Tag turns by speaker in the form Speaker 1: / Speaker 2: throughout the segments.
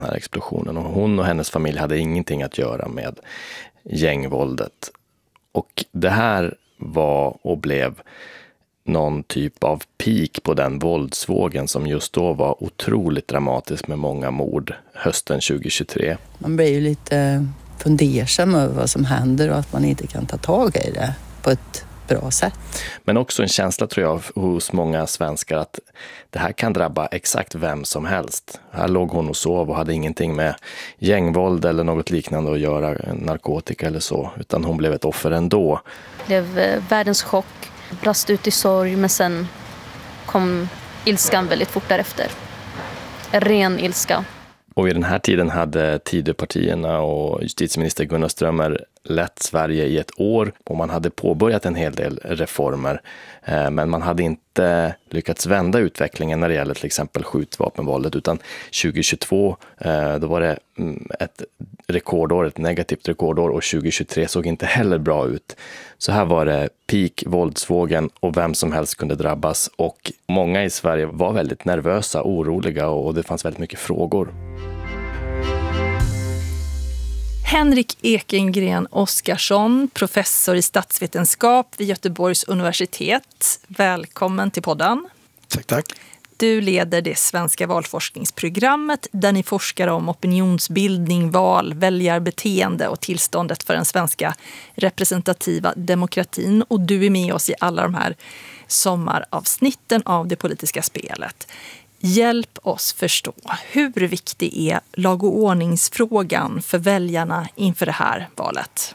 Speaker 1: den här explosionen. Och hon och hennes familj hade ingenting att göra med gängvåldet. Och det här var och blev någon typ av peak på den våldsvågen som just då var otroligt dramatisk med många mord hösten 2023.
Speaker 2: Man blir ju lite fundersam över vad som händer och att man inte kan ta tag i det på ett bra sätt. Men
Speaker 1: också en känsla, tror jag, hos många svenskar att det här kan drabba exakt vem som helst. Här låg hon och sov och hade ingenting med gängvåld eller något liknande att göra, narkotika eller så, utan hon blev ett offer ändå.
Speaker 3: Det blev världens chock, brast ut i sorg, men sen kom ilskan väldigt fort därefter. Ren ilska.
Speaker 1: Och i den här tiden hade Tidöpartierna och justitieminister Gunnar Strömmer lett Sverige i ett år och man hade påbörjat en hel del reformer. Men man hade inte lyckats vända utvecklingen när det gäller till exempel skjutvapenvåldet, utan 2022 då var det ett rekordår, ett negativt rekordår, och 2023 såg inte heller bra ut. Så här var det peak våldsvågen och vem som helst kunde drabbas, och många i Sverige var väldigt nervösa, oroliga, och det fanns väldigt mycket frågor.
Speaker 4: Henrik Ekengren Oskarsson, professor i statsvetenskap vid Göteborgs universitet. Välkommen till podden.
Speaker 5: Tack.
Speaker 4: Du leder det svenska valforskningsprogrammet där ni forskar om opinionsbildning, val, väljarbeteende och tillståndet för den svenska representativa demokratin. Och du är med oss i alla de här sommaravsnitten av det politiska spelet. Hjälp oss förstå, hur viktig är lag- och ordningsfrågan för väljarna inför det här valet?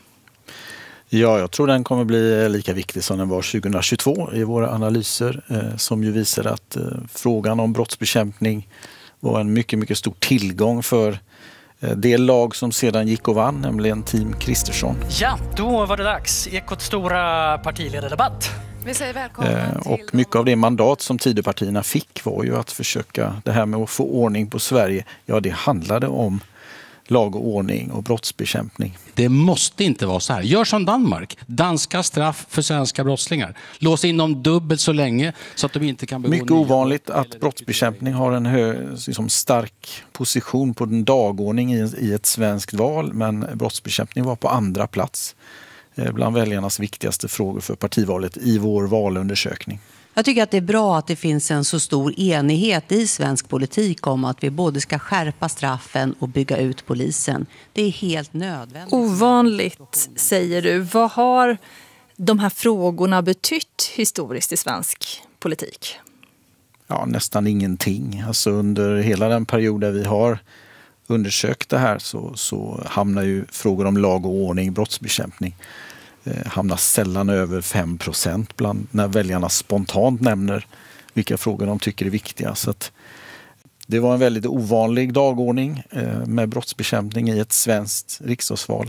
Speaker 5: Ja, jag tror den kommer bli lika viktig som den var 2022 i våra analyser, som ju visar att frågan om brottsbekämpning var en mycket, mycket stor tillgång för det lag som sedan gick och vann, nämligen Team Kristersson.
Speaker 6: Ja, då var det dags. Ekots stora partiledardebatt.
Speaker 5: Vi säger välkommen till... Och mycket av det mandat som Tidöpartierna fick var ju att försöka, det här med att få ordning på Sverige, ja, det handlade om lag och ordning och brottsbekämpning.
Speaker 7: Det måste inte vara så här. Gör som Danmark. Danska straff för svenska brottslingar. Lås in dem dubbelt så länge så att de inte kan begå
Speaker 5: mycket ovanligt att brottsbekämpning har en stark position på den dagordning i ett svenskt val, men brottsbekämpning var på andra plats bland väljarnas viktigaste frågor för partivalet i vår valundersökning.
Speaker 8: Jag tycker att det är bra att det finns en så stor enighet i svensk politik om att vi både ska skärpa straffen och bygga ut polisen. Det är helt nödvändigt.
Speaker 4: Ovanligt, säger du. Vad har de här frågorna betytt historiskt i svensk politik?
Speaker 5: Ja, nästan ingenting. Alltså under hela den period där vi har undersökt det här så hamnar ju frågor om lag och ordning, brottsbekämpning hamnar sällan över 5% bland när väljarna spontant nämner vilka frågor de tycker är viktiga. Så att det var en väldigt ovanlig dagordning med brottsbekämpning i ett svenskt riksdagsval.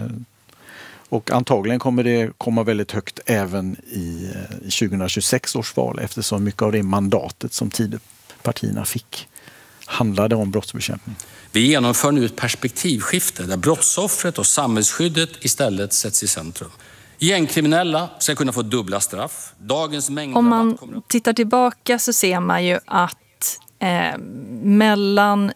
Speaker 5: Och antagligen kommer det komma väldigt högt även i 2026 års val, eftersom mycket av det mandatet som Tidöpartierna fick handlade om brottsbekämpning.
Speaker 7: Vi genomför nu ett perspektivskifte där brottsoffret och samhällsskyddet istället sätts i centrum. Gängkriminella ska kunna få dubbla straff. Dagens
Speaker 4: Om man tittar tillbaka så ser man ju att mellan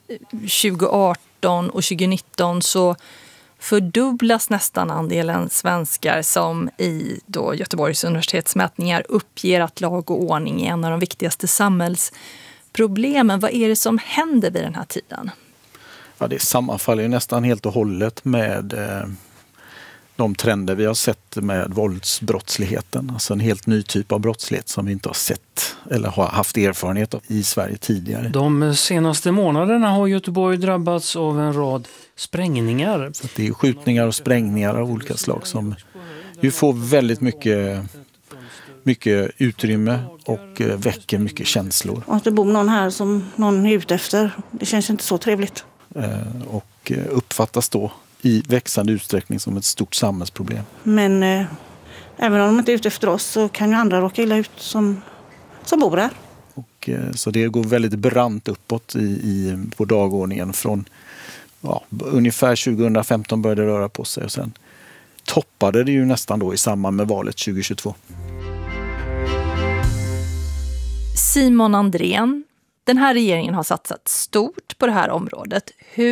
Speaker 4: 2018 och 2019 så fördubblas nästan andelen svenskar som i då Göteborgs universitetsmätningar uppger att lag och ordning är en av de viktigaste samhällsproblemen. Vad är det som händer vid den här tiden?
Speaker 5: Ja, det sammanfaller ju nästan helt och hållet med de trender vi har sett med våldsbrottsligheten. Alltså en helt ny typ av brottslighet som vi inte har sett eller har haft erfarenhet av i Sverige tidigare.
Speaker 6: De senaste månaderna har Göteborg drabbats av en rad sprängningar.
Speaker 5: Så det är skjutningar och sprängningar av olika slag som ju får väldigt mycket utrymme och väcker mycket känslor.
Speaker 9: Och att det bor någon här som någon är ute efter, det känns inte så trevligt.
Speaker 5: Och uppfattas då i växande utsträckning som ett stort samhällsproblem.
Speaker 9: Men även om de inte är ute efter oss så kan ju andra råka illa ut som bor där.
Speaker 5: Och, så det går väldigt brant uppåt på dagordningen från ungefär 2015 började det röra på sig och sen toppade det ju nästan då i samband med valet 2022.
Speaker 4: Simon Andrén, Den här regeringen har satsat stort på det här området.